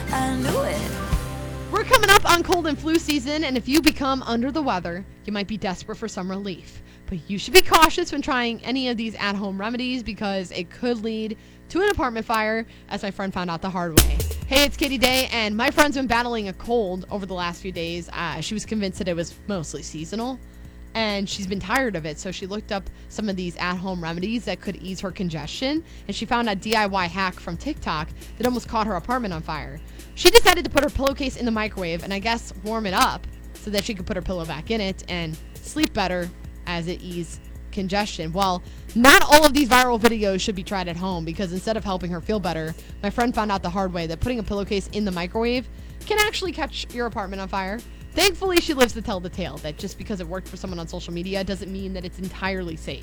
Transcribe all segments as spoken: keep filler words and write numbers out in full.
I knew it. We're coming up on cold and flu season, and if you become under the weather, you might be desperate for some relief. But you should be cautious when trying any of these at-home remedies because it could lead to an apartment fire, as my friend found out the hard way. Hey, it's Katie Day, and my friend's been battling a cold over the last few days. Uh, she was convinced that it was mostly seasonal, and she's been tired of it, so she looked up some of these at-home remedies that could ease her congestion, and she found a D I Y hack from TikTok that almost caught her apartment on fire. She decided to put her pillowcase in the microwave and I guess warm it up so that she could put her pillow back in it and sleep better as it eased congestion. Well, not all of these viral videos should be tried at home because instead of helping her feel better, my friend found out the hard way that putting a pillowcase in the microwave can actually catch your apartment on fire. Thankfully, she lives to tell the tale that just because it worked for someone on social media doesn't mean that it's entirely safe.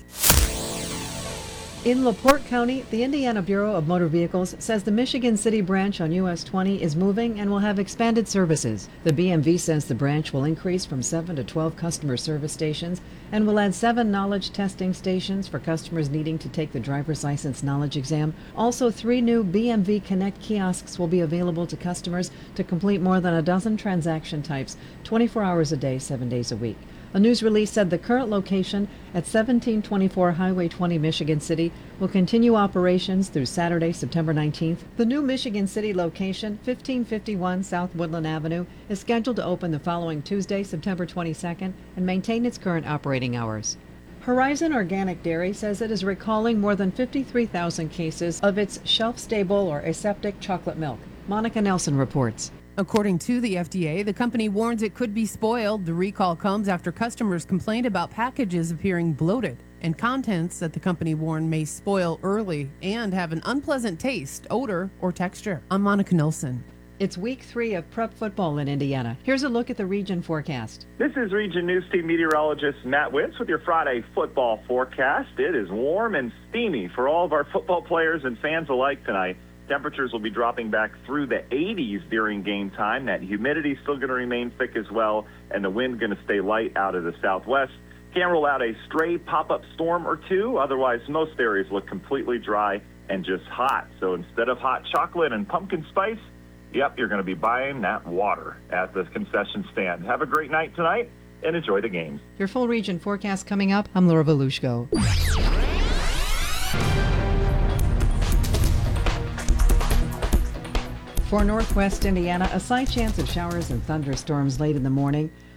In LaPorte County, the Indiana Bureau of Motor Vehicles says the Michigan City branch on U S twenty is moving and will have expanded services. The B M V says the branch will increase from seven to twelve customer service stations and will add seven knowledge testing stations for customers needing to take the driver's license knowledge exam. Also, three new B M V Connect kiosks will be available to customers to complete more than a dozen transaction types, twenty-four hours a day, seven days a week. A news release said the current location at seventeen twenty-four Highway twenty, Michigan City, will continue operations through Saturday, September nineteenth. The new Michigan City location, fifteen fifty-one South Woodland Avenue, is scheduled to open the following Tuesday, September twenty-second, and maintain its current operating hours. Horizon Organic Dairy says it is recalling more than fifty-three thousand cases of its shelf-stable or aseptic chocolate milk. Monica Nelson reports. According to the F D A, the company warns it could be spoiled. The recall comes after customers complained about packages appearing bloated and contents that the company warned may spoil early and have an unpleasant taste, odor, or texture. I'm Monica Nelson. It's week three of prep football in Indiana. Here's a look at the region forecast. This is Region News Team meteorologist Matt Witz with your Friday football forecast. It is warm and steamy for all of our football players and fans alike tonight. Temperatures will be dropping back through the eighties during game time. That humidity is still going to remain thick as well, and the wind going to stay light out of the southwest. Can't rule out a stray pop-up storm or two. Otherwise, most areas look completely dry and just hot. So instead of hot chocolate and pumpkin spice, yep, you're going to be buying that water at the concession stand. Have a great night tonight and enjoy the games. Your full region forecast coming up. I'm Laura Volushko. For northwest Indiana, a slight chance of showers and thunderstorms late in the morning.